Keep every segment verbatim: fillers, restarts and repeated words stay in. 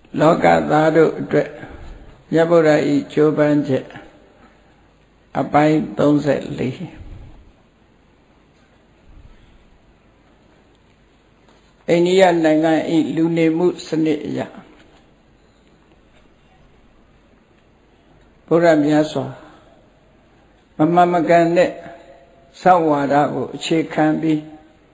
လောကသားတို့အတွက်မြတ်ဗုဒ္ဓဤကြိုးပမ်းချက်အပိုင်း၃၄အိန္ဒိယနိုင်ငံဤလူနေမှုစနစ်အရဘုရားမြတ်စွာမမမကန်တဲ့သဝါဒကိုအခြေခံပြီး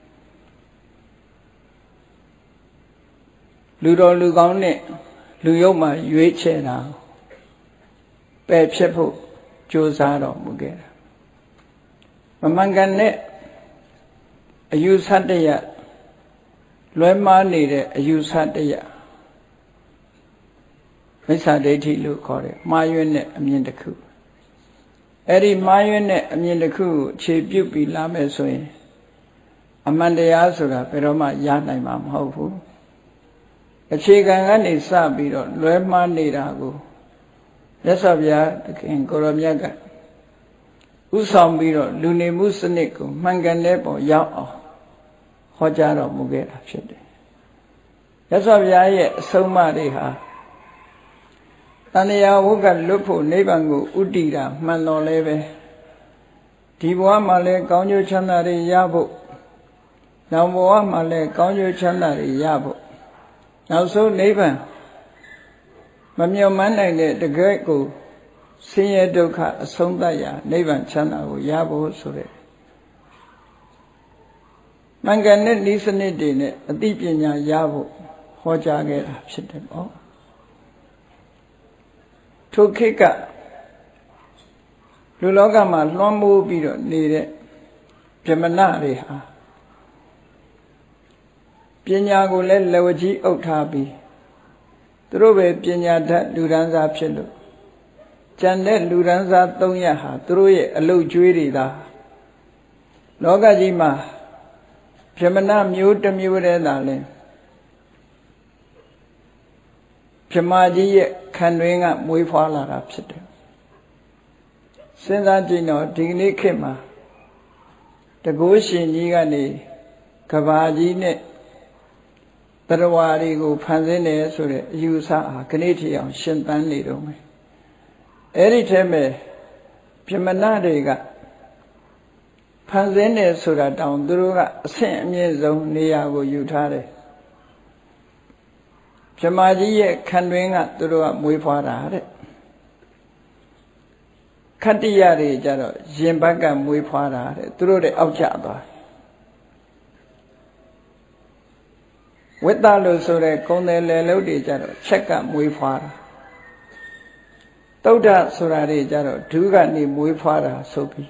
လူတော်လူကောင်းနဲ့လူယုတ်မှရွေးချယ်တာပယ်ဖြစ်ဖို့ကြိုးစားတော်မူခဲ့တာမမှန်ကန်တဲ့အယူဆတရားလွဲမှားနေတဲ့အယူဆတရားမိစ္ဆာဒိဋ္ဌိလို့ခေါ်တယ်မှားယွင်းတဲ့အမြင်တစ်ခုအဲ့ဒီမှားယွင်းတဲ့အမြင်တစ်ခုကိုခြေပြုတ်ပြီးလာမယ်ဆိုရင်အမှန်တရားဆိုတာဘယ်တော့မှရနိုင်မှာမဟုတ်ဘူးအခြေခံကနေစပြီးတော့လွဲမှားနေတာကိုမြတ်စွာဘုရားသခင်ကိုရောမြတ်ကဥဆောင်ပြီးတော့လူနေမှုစနစ်ကိုမှန်ကန်တဲ့ပေါ်ရောက်အောင်ဟောကြားတော်မူခဲ့တာဖြစ်တယ်မြတ်စွာဘုရားရဲ့အဆုံးအမတွေဟာတဏှာဝုကလွတ်ဖို့နိဗ္ဗာန်ကိုဥတည်တာမှန်တော်လဲပဲဒီဘဝမှာလည်းကောင်းကျိုးချမ်းသာတွေရဖို့နောက်ဘဝမှာလည်းကောင်းကျိုးချမ်းသာတွေရဖို့နောက်ဆုံးနိဗ္ဗာန်မမြုံမှန်းနိုင်တဲ့တကယ်ကိုဆင်းရဲဒုက္ခအဆုံးသတ်ရာနိဗ္ဗာန်ချမ်းသာကိုရဖို့ဆိုတဲ့မှန်ကန်တဲ့ဤစနစ်တွေနဲ့အသိပညာရဖို့ဟောကြားခဲ့တာဖြစ်တယ်ပေါ့ထိုခေတ်ကလူလောကမှာလွှမ်းမိုးပြီးတော့နေတဲ့ဗြဟ္မဏတွေဟာပညာကိုလည်းလက်ဝကြီးအုပ်ထားပြီးသူတို့ပဲပညာတတ်လူဒန်းစားဖြစ်လို့ကျန်တဲ့လူဒန်းစားသုံးရပ်ဟာသူတို့ရဲ့အလုပ်ကျွေးတွေသာလောကကြီးမှာဗြဟ္မဏမျိုးတစ်မျိုးတည်းသာလဲဗြဟ္မာကြီးရဲ့ခံတွင်းကမွေးဖွားလာတာဖြစ်တယ်စဉ်းစားကြည့်တော့ဒီကနေ့ခေတ်မှာတကုရှင်ကြီးကနေကဘာကြီးနဲ့တရဝါတွေကိုဖန်ဆင်းတယ်ဆိုတဲ့အယူဆအားခဏထိအောင်ရှင်သန်နေတော့မယ်အဲ့ဒီထဲမှာဗြဟ္မဏတွေကဖန်ဆင်းတယ်ဆိုတာတောင်သူတို့ကအဆင့်အမြင့်ဆုံးနေရာကိုယူထားတယ်ဗြဟ္မာကြီးရဲ့ခံတွင်းကသူတို့ကမွေးဖွားတာတဲ့ခတ္တိယတွေကြတော့ရင်ဘက်ကမွေးဖွားတာတဲ့သူတို့တွေအောက်ကျသွားဝိတ္တလို့ဆိုတဲ့ကုံတယ်လေလုတ်တွေကြတော့ချက်ကမွေးဖွားတာတုဒ္ဒဆိုတာတွေကြတော့ဒုကနေမွေးဖွားတာဆိုပြီး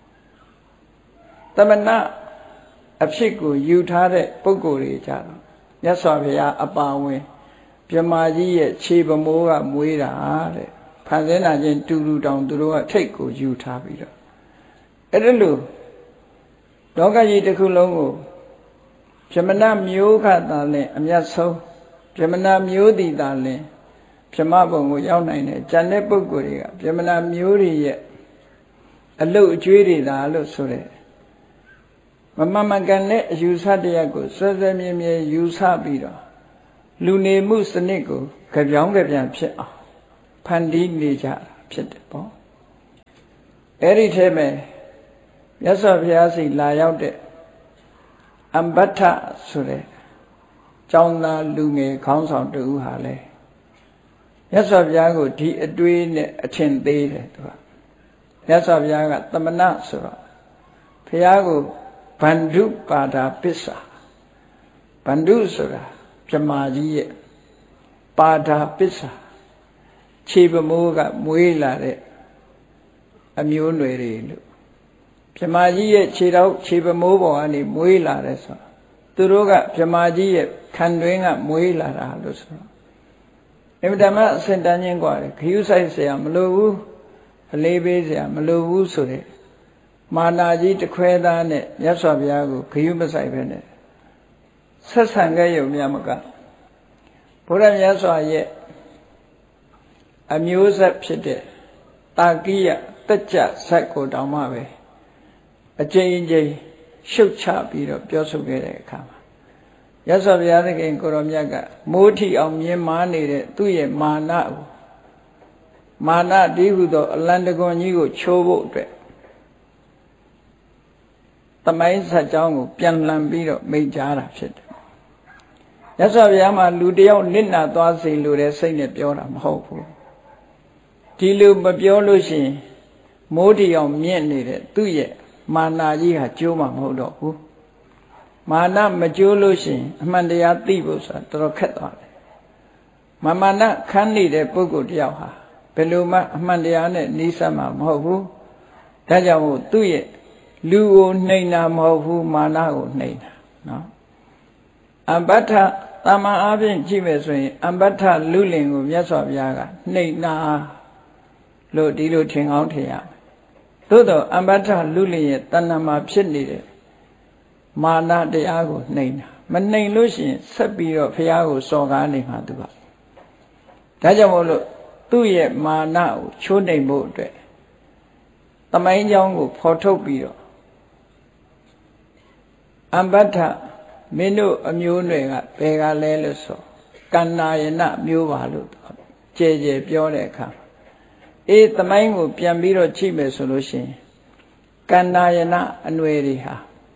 တမဏအဖြစ်ကိုယူထားတဲ့ပုဂ္ဂိုလ်တွေကြတော့မြတ်စွာဘုရားအပါဝင်ဗြဟ္မာကြီးရဲ့ခြေပမိုးကမွေးတာတဲ့ဖန်ဆင်းတာချင်းတူတူတောင်သူတို့ကထိတ်ကိုယူထားပြီးတော့အဲ့ဒါလို့လောကကြီးတစ်ခုလုံးကိုဗြဟ္မဏမျိုးခသာလဲအမြတ်ဆုံးဗြဟ္မဏမျိုးတည်သာလဲဗြဟ္မဘုံကိုရောက်နိုင်တယ်ကျန်တဲ့ပုဂ္ဂိုလ်တွေကဗြဟ္မဏမျိုးတွေရဲ့အလုတ်အကျွေးတွေသာလို့ဆိုတဲ့မမမကန်တဲ့အယူဆတရားကိုစွဲစွဲမြဲမြဲယူဆပြီးတော့လူနေမှုစနစ်ကိုကြပြောင်းကြပြန်ဖြစ်အောင်ဖန်တီးနေကြတာဖြစ်တယ်ပေါ့အဲ့ဒီထဲမှာမြတ်စွာဘုရားစီလာရောက်တဲ့အမ္ပထဆိုတဲ့ကျောင်းသားလူငယ်ခေါင်းဆောင်တူဟာလဲမြတ်စွာဘုရားကိုဒီအတွေးနဲ့အထင်သေးတယ်သူကမြတ်စွာဘုရားကသမဏဆိုတော့ဘုရားကိုဗန္ဓုပါဒာပစ္စာဗန္ဓုဆိုတာဗြဟ္မာကြီးရဲ့ပါဒာပစ္စာခြေပမိုးကမွေးလာတဲ့အမျိုးနွယ်တွေလို့ဗြဟ္မာကြီးရဲ့ခြေတော်ခြေပမိုးပေါ်ကနေမွေးလာတယ်ဆိုတော့သူတို့ကဗြဟ္မာကြီးရဲ့ခံတွင်းကမွေးလာတာလို့ဆိုတော့အမြဲတမ်းအစင်တန်းချင်းกว่าတယ်ခ ्यू ဆိုင်เสียမလိုဘူးအလေးပေးเสียမလိုဘူးဆိုတဲ့မာနာကြီးတခွဲသားနဲ့မြတ်စွာဘုရားကိုခ ्यू မဆိုင်ပဲနဲ့ဆက်ဆံခဲ့ရုံများမကဘုရားမြတ်စွာရဲ့အမျိုးဆက်ဖြစ်တဲ့တာကိယတက်ကြဆက်ကိုတောင်မှပဲအကျဉ်းချင်းရှုတ်ချပြီးတော့ပြောဆိုခဲ့တဲ့အခါမှာရသော်ဘုရားသခင်ကိုရောမြတ်ကမိုးထီအောင်မြင်မာနေတဲ့သူ့ရဲ့မာနကိုမာနတည်းဟုသောအလန္တကွန်ကြီးကိုချိုးဖို့အတွက်သမိုင်းဆက်ကြောင်းကိုပြန်လှန်ပြီးတော့မိန့်ကြားတာဖြစ်တယ်ရသော်ဘုရားမှာလူတယောက်နစ်နာသွားစေလိုတဲ့စိတ်နဲ့ပြောတာမဟုတ်ဘူးဒီလိုမပြောလို့ရှိရင်မိုးထီအောင်မြင့်နေတဲ့သူ့ရဲ့မာနကြီးဟာကျိုးမှာမဟုတ်တော့ဘူးမာနမကျိုးလို့ရှိရင်အမှန်တရားသိဖို့ဆိုတာတော်တော်ခက်သွားတယ်မာမာနခန်းနေတဲ့ပုဂ္ဂိုလ်တယောက်ဟာဘယ်လိုမှအမှန်တရားနဲ့နှီးစပ်မှာမဟုတ်ဘူးဒါကြောင့်မို့သူ့ရဲ့လူကိုနှိမ်တာမဟုတ်ဘူးမာနကိုနှိမ်တာနော်အပတ္ထတာမန်အားဖြင့်ကြည့်မယ်ဆိုရင်အပတ္ထလူလင်ကိုမြတ်စွာဘုရားကနှိမ်တာလို့ဒီလိုထင်ကောင်းထင်ရမယ်သို့တော့အပတ္ထလူလင်ရဲ့တဏ္ဍာမှာဖြစ်နေတဲ့မာနတရားကိုနှိမ်တာမနှိမ်လို့ရှိရင်ဆက်ပြီးတော့ဘုရားကိုစော်ကားနေမှာသူကဒါကြောင့်မို့လို့သူ့ရဲ့မာနကိုချိုးနှိမ်ဖို့အတွက်သမိုင်းကြောင်းကိုဖော်ထုတ်ပြီးတော့အပတ္ထမင်းတို့အမျိုးနွယ်ကဘယ်ကလဲလို့ဆိုကန္နာယနမျိုးပါလို့ကြဲကြဲပြောတဲ့အခါအေးသမိုင်းကိုပြန်ပြီးတော့ကြည့်မယ်ဆိုလို့ရှိရင်ကန္နာယနအနွယ်တွေဟာ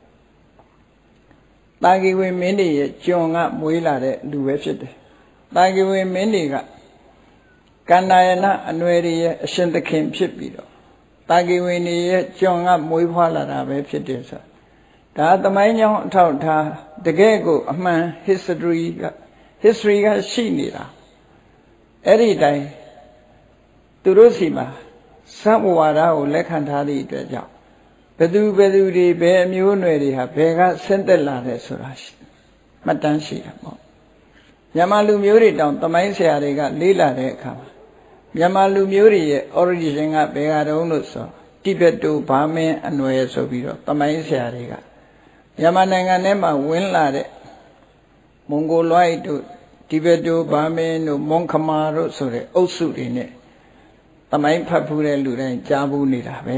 တာဂိဝေမင်းတွေရဲ့ကျွန်ကမွေးလာတဲ့လူပဲဖြစ်တယ်တာဂိဝေမင်းတွေကကန္နာယနအနွယ်တွေရဲ့အရှင်သခင်ဖြစ်ပြီးတော့တာဂိဝေနေရဲ့ကျွန်ကမွေးဖွားလာတာပဲဖြစ်တယ်ဆိုဒါသမိုင်းကြောင်းအထောက်ထားတကယ်ကိုအမှန် history က history ကရှိနေတာအဲ့ဒီတိုင်းသူတို့စီမှာသံဝါဒကိုလက်ခံထားသည့်အတွက်ကြောင့်ဘယ်သူဘယ်သူတွေဘယ်အမျိုးအနွယ်တွေဟာဘယ်ကဆင်းသက်လာတယ်ဆိုတာမှတ်တမ်းရှိတာပေါ့မြန်မာလူမျိုးတွေတောင်သမိုင်းဆရာတွေကလေးလာတဲ့အခါမှာမြန်မာလူမျိုးတွေရဲ့ origin ကဘယ်ကတုန်းလို့ဆိုတိဘက်တိုဘာမင်းအနွယ်ဆိုပြီးတော့သမိုင်းဆရာတွေကမြန်မာနိုင်ငံထဲမှာဝင်လာတဲ့မွန်ဂိုလွိုက်တို့တိဘက်တိုဘာမင်းတို့မွန်ခမာတို့ဆိုတဲ့အုပ်စုတွေနဲ့သမိုင်းဖတ်ဖူးတဲ့လူတိုင်းကြားဘူးနေတာပဲ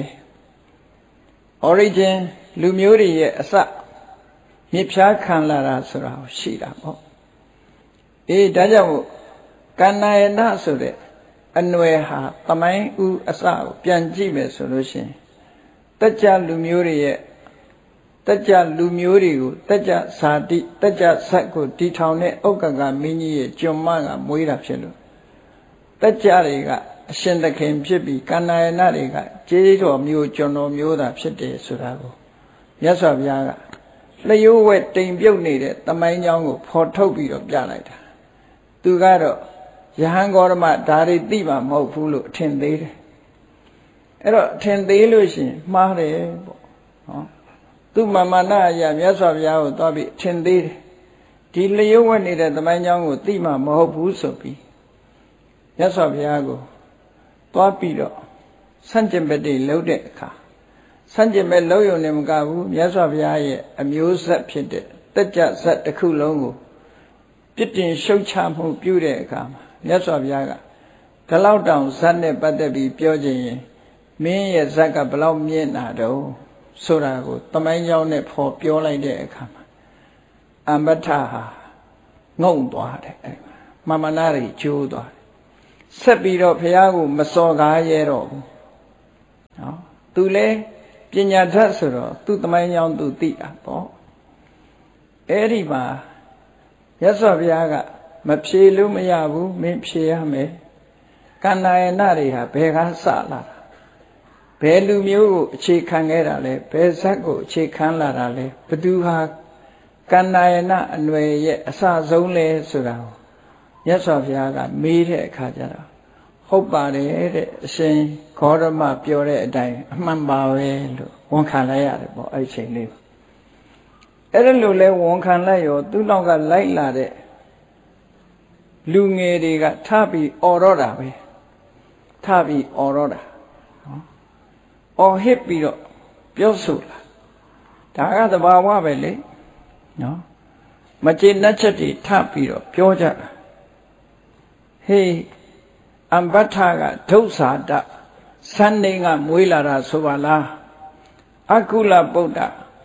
origin လူမျိုးတွေရဲ့အစမြစ်ဖြားခံလာတာဆိုတာရှိတာပေါ့အေးဒါကြောင့်ကန္နာယနဆိုတဲ့အနွယ်ဟာသမိုင်းဥအစကိုပြန်ကြည့်မယ်ဆိုလို့ရှိရင်တက်ကြလူမျိုးတွေရဲ့တက်ကြလူမျိုးတွေကိုတက်ကြဇာတိတက်ကြဇက်ကိုတီထောင်တဲ့ဥက္ကကမင်းကြီးရဲ့ကျွန်မကမွေးတာဖြစ်လို့တက်ကြတွေကအရှင်သခင်ဖြစ်ပြီးကန္နာယနတွေကကျေးတော်မျိုးကျွန်တော်မျိုးသာဖြစ်တယ်ဆိုတာကိုမြတ်စွာဘုရားကလျှို့ဝှက်တိမ်ပြုတ်နေတဲ့သမိုင်းကြောင်းကိုဖော်ထုတ်ပြီးတော့ပြလိုက်တာသူကတော့ယဟန်ဂေါရမဒါတွေသိမှာမဟုတ်ဘူးလို့အထင်သေးတယ်အဲ့တော့အထင်သေးလို့ရှိရင်မှားတယ်ပေါ့နော်သူမာမနာအရာမြတ်စွာဘုရားကိုသွားပြီးအထင်သေးတယ်ဒီလျှို့ဝှက်နေတဲ့သမိုင်းကြောင်းကိုသိမှာမဟုတ်ဘူးဆိုပြီးမြတ်စွာဘုရားကိုသွားပြီးတော့ဆန့်ကျင်ဘက်တွေလှုပ်တဲ့အခါဆန့်ကျင်ဘက်လှုပ်ရုံနဲ့မကဘူးမြတ်စွာဘုရားရဲ့အမျိုးဆက်ဖြစ်တဲ့တက်ကြဆက်တစ်ခုလုံးကိုပြစ်တင်ရှုတ်ချမှုပြုတဲ့အခါမှာမြတ်စွာဘုရားကဒီလောက်တောင်ဇတ်နဲ့ပတ်သက်ပြီးပြောခြင်းရင်မင်းရဲ့ဇတ်ကဘယ်လောက်မြင့်တာတော့ဆိုတာကိုတမိုင်းကြောင်းနဲ့ဖော်ပြောလိုက်တဲ့အခါမှာအမထဟာငုံသွားတယ်အဲ့မမနာတွေကျိုးသွားတယ်ဆက်ပြီးတော့ဘုရားကိုမစော်ကားရဲတော့ဘူးနော်သူလဲပညာတတ်ဆိုတော့သူ့တမိုင်းကြောင်းသူသိတာပေါ့အဲ့ဒီမှာမြတ်စွာဘုရားကမဖြေလို့မရဘူးမင်းဖြေရမယ်ကန္နာယနတွေဟာဘယ်ကစလာတာဘယ်လူမျိုးကိုအခြေခံခဲ့တာလဲဘယ်ဇက်ကိုအခြေခံလာတာလဲဘသူဟာကန္နာယနအနွယ်ရဲ့အစဆုံးလဲဆိုတာကိုမြတ်စွာဘုရားကမေးတဲ့အခါကျတော့ဟုတ်ပါတယ်တဲ့အရှင်ဂေါရမပြောတဲ့အတိုင်းအမှန်ပါပဲလို့ဝန်ခံလိုက်ရတယ်ပေါ့အဲ့ဒီချိန်လေးအဲ့ဒါလို့လဲဝန်ခံလိုက်ရောသူ့နောက်ကလိုက်လာတဲ့လူငယ်တွေကထပြီးអော်တော့တာပဲထပြီးអော်တော့တာနော်អော်ဟစ်ပြီးတော့ပြောဆိုလာဒါကသဘာဝပဲလေနော်မကျေနပ်ချက်တွေထပြီးတော့ပြောကြတာဟေးအမ္ပထကဒုက္ခတစန္နေကမွေးလာတာဆိုပါလားအကုလပုဒ္ဒ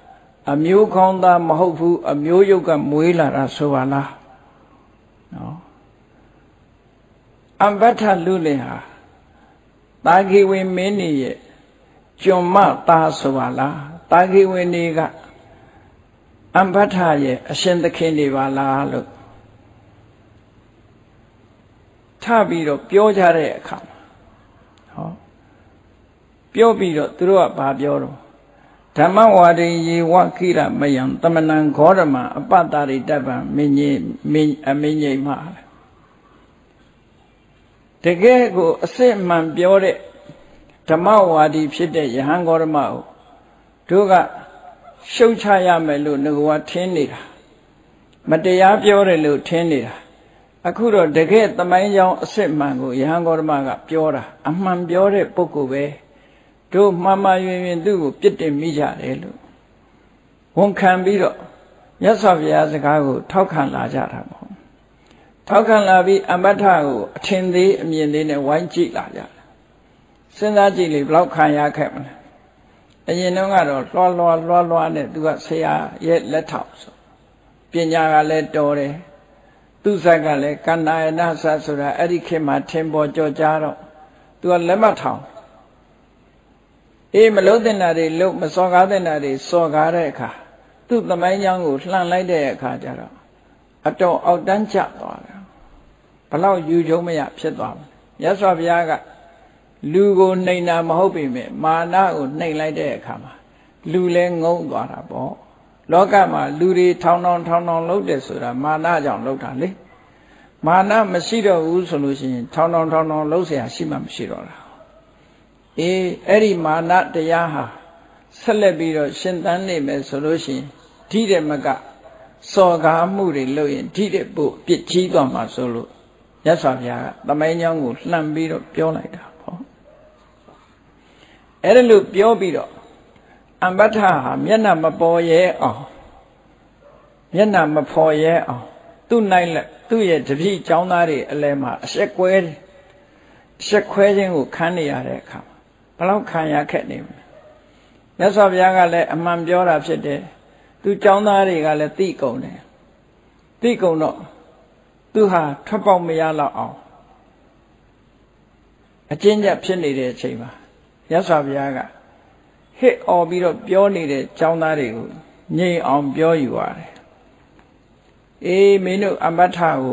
အမျိုးကောင်းသားမဟုတ်ဘူးအမျိုးယုတ်ကမွေးလာတာဆိုပါလားနော်အမ္ပထလူလင်ဟာတာဂိဝေမင်းကြီးရဲ့ကျွန်မသားဆိုပါလားတာဂိဝေနေကအမ္ပထရဲ့အရှင်သခင်တွေပါလားလို့ထပြီးတော့ပြောကြတဲ့အခါမှာဟောပြောပြီးတော့သူတို့ကဘာပြောတော့ဓမ္မဝါဒိယေဝခိရမယံတမနံဂေါရမအပတ္တရိတပ္ပံမင်းကြီးမင်းအမင်းကြီးမှာတကယ်ကိုအစစ်မှန်ပြောတဲ့ဓမ္မဝါဒီဖြစ်တဲ့ယဟန်ဂေါရမကိုတို့ကရှုတ်ချရမယ်လို့ငါကထင်းနေတာမတရားပြောတယ်လို့ထင်းနေတာအခုတော့တကယ်သမိုင်းကြောင်းအစစ်မှန်ကိုယဟန်ဂေါရမကပြောတာအမှန်ပြောတဲ့ပုဂ္ဂိုလ်ပဲတို့မှန်မှန်ရင်ရင်သူ့ကိုပြစ်တင်မိကြတယ်လို့ဝန်ခံပြီးတော့မြတ်စွာဘုရားစကားကိုထောက်ခံလာကြတာပေါ့ထောက်ခံလာပြီးအမ္ပထကိုအထင်သေးအမြင်သေးနဲ့ဝိုင်းကြည့်လာကြတယ်စဉ်းစားကြည့်လေဘလောက်ခံရခဲ့မလဲအရင်တုန်းကတော့လွှားလွှားလွှားလွှားနဲ့သူကဆရာရဲ့လက်ထောက်ဆိုပညာကလည်းတော်တယ်သူဇက်ကလည်းကန္နာယနာဇတ်ဆိုတာအဲ့ဒီခေတ်မှာထင်ပေါ်ကြော်ကြားတော့သူကလက်မထောင်အေးမလုံးတဲ့နာတွေလုံးမစော်ကားတဲ့နာတွေစော်ကားတဲ့အခါသူ့သမိုင်းကြောင်းကိုလှန်လိုက်တဲ့အခါကျတော့အတော်အောက်တန်းကျသွားတယ်ဘလောက်ယူချုံမရဖြစ်သွားတယ်မြတ်စွာဘုရားကလူကိုနှိမ်တာမဟုတ်ပေမဲ့မာနကိုနှိမ်လိုက်တဲ့အခါမှာလူလည်းငုံသွားတာပေါ့လောကမှာလူတွေထောင်ထောင်ထောင်ထောင်လုပ်တယ်ဆိုတာမာနကြောင့်လုပ်တာလေမာနမရှိတော့ဘူးဆိုလို့ရှိရင်ထောင်ထောင်ထောင်ထောင်လုပ်เสียရှိမှမရှိတော့တာအေးအဲ့ဒီမာနတရားဟာဆက်လက်ပြီးတော့ရှင်သန်နေမယ်ဆိုလို့ရှိရင်ဓိတဲ့မကစော်ကားမှုတွေလုပ်ရင်ဓိတဲ့ပို့ပြစ်ကြီးသွားမှာဆိုလို့ရသော်ဘုရားကသမိုင်းကြောင်းကိုလှမ်းပြီးတော့ပြောလိုက်တာပေါ့အဲ့ဒါလို့ပြောပြီးတော့အမ္ပထဟာမျက်နှာမပေါ်ရဲအောင်မျက်နှာမဖော်ရဲအောင်သူ့နိုင်လက်သူ့ရဲ့တပည့်ចောင်းသားတွေအလဲမှာအဆက်ကွဲအဆက်ခွဲခြင်းကိုခံနေရတဲ့အခါဘလောက်ခံရခက်နေမလဲမြတ်စွာဘုရားကလည်းအမှန်ပြောတာဖြစ်တယ်သူចောင်းသားတွေကလည်းသိကုန်တယ်သိကုန်တော့သူဟာထွက်ပေါက်မရတော့အောင်အကျဉ်းချက်ဖြစ်နေတဲ့အချိန်မှာမြတ်စွာဘုရားကဟစ်អော်ပြီးတော့ပြောနေတဲ့ចောင်းသားတွေကိုငြိမ်အောင်ပြောယူရတယ်အေးမင်းတို့အမ္ပထကို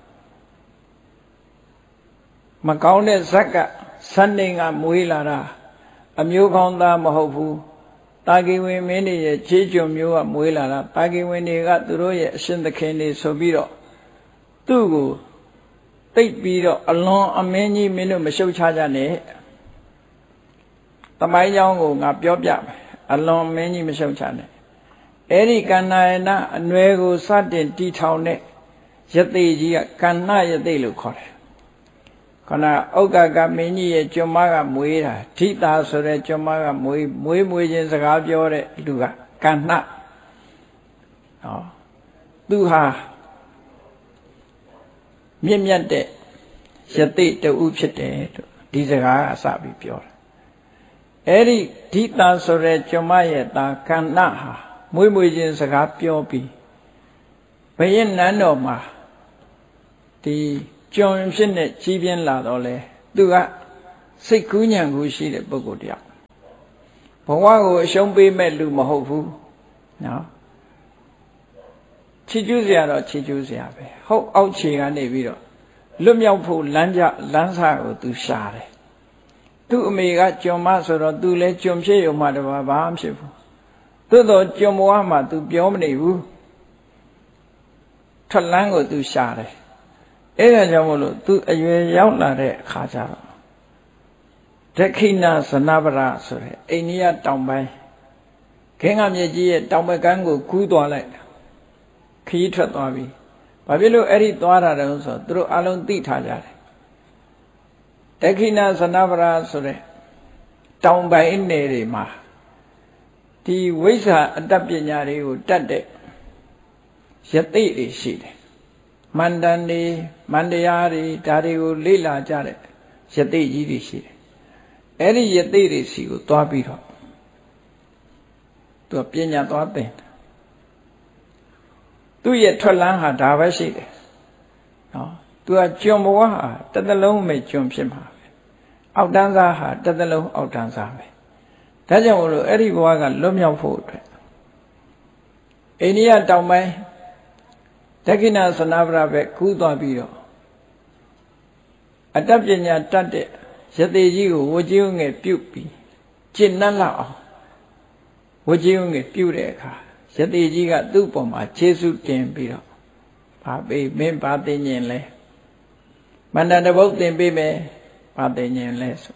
မကောင်းတဲ့ဇက်ကဇန်နေကမွေးလာတာအမျိုးကောင်းသားမဟုတ်ဘူးတာဂိဝင်မင်းတွေရဲ့ခြေကျွံမျိုးကမွေးလာတာတာဂိဝင်တွေကသူတို့ရဲ့အရှင်သခင်တွေဆိုပြီးတော့သူ့ကိုတိတ်ပြီးတော့အလွန်အမင်းကြီးမင်းတို့မရှုတ်ချကြနဲ့သမိုင်းကြောင်းကိုငါပြောပြမယ်အလွန်မင်းကြီးမရှုတ်ချနဲ့အဲ့ဒီကန္နာယနာအနွယ်ကိုစတင်တီထောင်တဲ့ယသိကြီးကကန္နယသိလို့ခေါ်တယ်ခဏဥက္ကကမင်းကြီးရဲ့ကျွမ်းမကမွေးတာဓိတာဆိုတဲ့ကျွမ်းမကမွေးမွေးမွေးချင်းစကားပြောတဲ့လူကကန္နဟောသူဟာမြင့်မြတ်တဲ့ယသိတူဖြစ်တယ်လို့ဒီစကားအစပြီးပြောတယ်အဲ့ဒီဓိတာဆိုတဲ့ကျွမ်းမရဲ့သားကန္နဟာမွေးမွေးချင်းစကားပြောပြီးဘယင်းနန်းတော်မှာဒီကြုံဖြစ်နေကြီးပြင်းလာတော့လေသူကစိတ်ကူးညံကူးရှိတဲ့ပုဂ္ဂိုလ်တယောက်ဘဝကိုအရှုံးပေးမဲ့လူမဟုတ်ဘူးနော်ချီကျူးစရာတော့ချီကျူးစရာပဲဟုတ်အောက်ခြေကနေပြီးတော့လွတ်မြောက်ဖို့လမ်းကြလမ်းစာကိုသူရှာတယ်သူ့အမေကကြုံမဆိုတော့သူလည်းကြုံဖြစ်ရုံမှတပါးဘာမှဖြစ်ဘူးသို့တော့ကြုံဘဝမှာသူပြောမနေဘူးထွက်လန်းကိုသူရှာတယ်အဲ့ဒါကြောင့်မို့လို့သူအရွယ်ရောက်လာတဲ့အခါကျတော့ဒက္ခိဏဇနဗရဆိုတဲ့အိန္ဒိယတောင်ပိုင်းခင်းကမြေကြီးရဲ့တောင်ဘက်ကမ်းကိုကူးသွားလိုက်ခရီးထွက်သွားပြီဘာဖြစ်လို့အဲ့ဒီသွားတာတုံးဆိုသူတို့အလုံးသိထားကြတယ်ဒက္ခိဏဇနဗရဆိုတဲ့တောင်ပိုင်းနယ်တွေမှာဒီဝိဇ္ဇာအတ္တပညာတွေကိုတတ်တဲ့ယသိတွေရှိတယ်မန္တန်တွေမန္တရားတွေဒါတွေကိုလေ့လာကြတဲ့ယသိကြီးတွေရှိတယ်အဲ့ဒီယသိတွေစီကိုသွားပြီးတော့သူသူကပညာသွားသင်သူ့ရဲ့ထွက်လန်းဟာဒါပဲရှိတယ်နော်သူကကျွန်ဘဝဟာတစ်သလုံးမဲ့ကျွန်ဖြစ်မှာပဲအောက်တန်းစားဟာတစ်သလုံးအောက်တန်းစားပဲဒါကြောင့်မို့လို့အဲ့ဒီဘဝကလွတ်မြောက်ဖို့အတွက်အိန္ဒိယတောင်ပိုင်းဒက္ခိဏဆနဗရဘက်ကူးသွားပြီးတော့အတတ်ပညာတတ်တဲ့ယတိကြီးကိုဝကြီးငယ်ပြုတ်ပြီးကျင့်နှံ့လောက်အောင်ဝကြီးငယ်ပြုတ်တဲ့အခါယတိကြီးကသူ့ပေါ်မှာခြေဆုတင်ပြီးတော့ဘာပေးမင်းဘာသိညင်လဲမန္တတပုတ်တင်ပေးမယ်ဘာသိညင်လဲဆို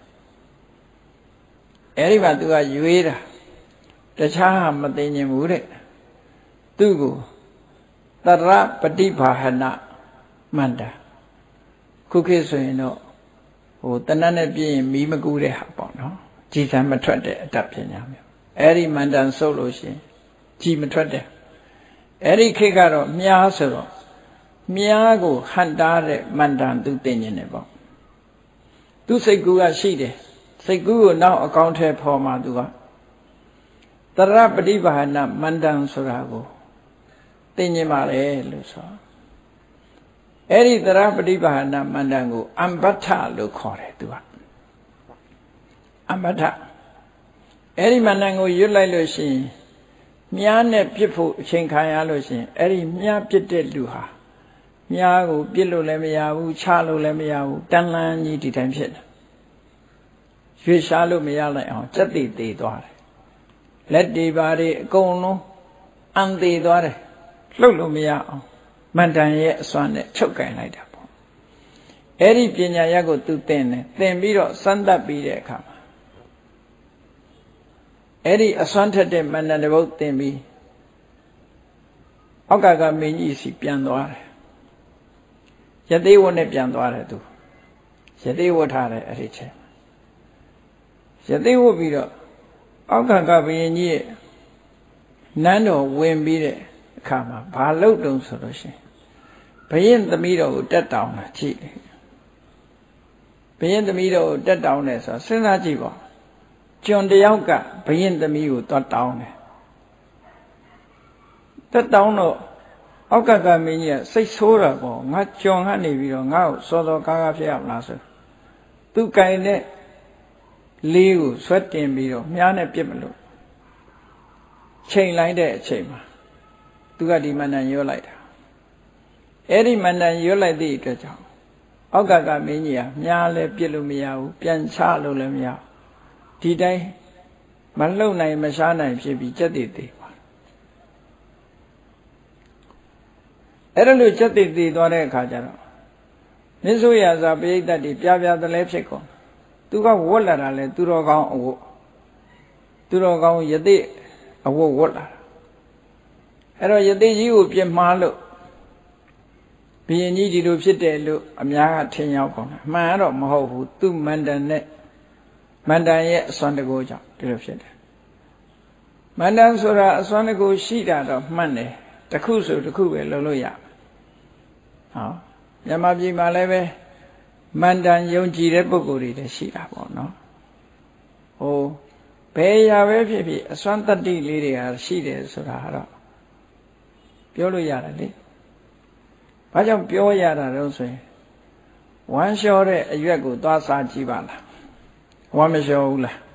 အဲ့ဒီမှာသူကရွေးတာတခြားဟာမသိညင်ဘူးတဲ့သူ့ကိုတရပฏิဘာဟနမန္တခုခေတ်ဆိုရင်တော့ဟိုတဏ္ဍနဲ့ပြည့်ရင်မီးမကူတဲ့ဟာပေါ့နော်ကြည်စမ်းမထွက်တဲ့အတတ်ပညာမျိုးအဲ့ဒီမန္တန်ဆုပ်လို့ရှိရင်ကြည်မထွက်တဲ့အဲ့ဒီခေတ်ကတော့မြားဆိုတော့မြားကိုဟန်တားတဲ့မန္တန်သူတင်နေတယ်ပေါ့သူစိတ်ကူးကရှိတယ်စိတ်ကူးကိုနောက်အကောင့်ထဲပေါ်မှာသူကတရပฏิဘာဟနမန္တန်ဆိုတာကိုတင်နေပါလေလို့ဆိုအဲ့ဒီတရပฏิဘာဟနမန္တန်ကိုအမ္ပဋ္ဌလို့ခေါ်တယ်သူကအမ္ပဋ္ဌအဲ့ဒီမန္တန်ကိုရွတ်လိုက်လို့ရှိရင်မြားနဲ့ပြစ်ဖို့အချိန်ခံရလို့ရှိရင်အဲ့ဒီမြားပြစ်တဲ့လူဟာမြားကိုပြစ်လို့လည်းမရဘူးချလို့လည်းမရဘူးတန်လန်းကြီးဒီတိုင်းဖြစ်တယ်ရွေ့ရှားလို့မရလိုက်အောင်စက်တိသေးသွားတယ်လက်တွေပါတွေအကုန်လုံးအန်သေးသွားတယ်လှုပ်လို့မရအောင်မန္တန်ရဲ့အစွမ်းနဲ့ချုပ်ကင်လိုက်တာပေါ့အဲ့ဒီပညာရပ်ကိုသူသင်တယ်သင်ပြီးတော့စမ်းသပ်ပြီးတဲ့အခါမှာအဲ့ဒီအစွမ်းထက်တဲ့မန္တန်တပုတ်သင်ပြီးအောက်ကကမင်းကြီးစီပြန်သွားတယ်ယသိဝတ်နဲ့ပြန်သွားတယ်သူယသိဝတ်ထားတယ်အဲ့ဒီချိန်ယသိဝတ်ပြီးတော့အောက်ကကဘုရင်ကြီးရဲ့နန်းတော်ဝင်ပြီးတဲ့အခါမှာဘာလုပ်တုံးဆိုလို့ရှိရင်ဘုရင်သမီးတော်ကိုတက်တောင်းတာကြည့်တယ်ဘုရင်သမီးတော်ကိုတက်တောင်းတယ်ဆိုတော့စဉ်းစားကြည့်ပါကျွန်တယောက်ကဘုရင်သမီးကိုသွားတောင်းတယ်တက်တောင်းတော့အောက်ကကမင်းကြီးကစိတ်ဆိုးတာပေါ့ငါကျွန်ကနေပြီးတော့ငါ့ကိုစောစောကားကားဖြစ်ရမလားဆိုသူကင်တဲ့လေးကိုဆွဲတင်ပြီးတော့မြားနဲ့ပြစ်မလို့ချိန်လိုက်တဲ့အချိန်မှာသူကဒီမန္တန်ရွတ်လိုက်တာအဲ့ဒီမန္တန်ရွတ်လိုက်သည့်အတွက်ကြောင့်အောက်ကကမင်းကြီးကမြားလည်းပြစ်လို့မရဘူးပြန်ချလို့လည်းမရဘူးဒီတိုင်းမလှုပ်နိုင်မရှားနိုင်ဖြစ်ပြီးကြက်တည်တည်ပါအဲ့ဒါလို့ကြက်တည်တည်သွားတဲ့အခါကျတော့မြစ်ဆိုးရစာပိဋကတ်တွေပြပြသလဲဖြစ်ကုန်သူကဝတ်လာတာလဲသူတော်ကောင်းအဝတ်သူတော်ကောင်းယသိအဝတ်ဝတ်လာတာအဲ့တော့ယသိကြီးကိုပြမှားလို့ဘုရင်ကြီးဒီလိုဖြစ်တယ်လို့အများကထင်ရောက်ကုန်တယ်မှန်တော့မဟုတ်ဘူးသူမန္တန်နဲ့မန္တန်ရဲ့အစွမ်းတကူကြောင့်ဒီလိုဖြစ်တယ်မန္တန်ဆိုတာအစွမ်းတကူရှိတာတော့မှန်တယ်တစ်ခုဆိုတစ်ခုပဲလုပ်လို့ရမယ်ဟောမြန်မာပြည်မှာလည်းပဲမန္တန်ယုံကြည်တဲ့ပုဂ္ဂိုလ်တွေလည်းရှိတာပေါ့နော်ဟိုဘယ်ရာပဲဖြစ်ဖြစ်အစွမ်းတတ္တိလေးတွေဟာရှိတယ်ဆိုတာတော့ပြောလို့ရတယ်လေဘာကြောင့်ပြောရတာတော့ဆိုရင်ဝမ်းလျှောတဲ့အရွက်ကိုသွားစားကြည့်ပါလားဝမ်းမလျှောဘူးလား